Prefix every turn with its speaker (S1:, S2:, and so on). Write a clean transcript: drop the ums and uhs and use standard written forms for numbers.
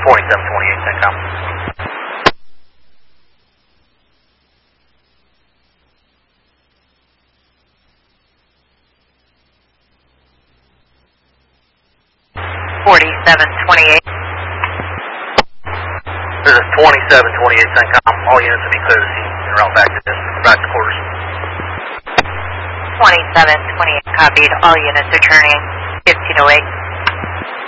S1: 4728 CENTCOM. This is 2728 CENTCOM. All units will be clear to see and route back to quarters.
S2: 2728 copied. All units are turning 1508.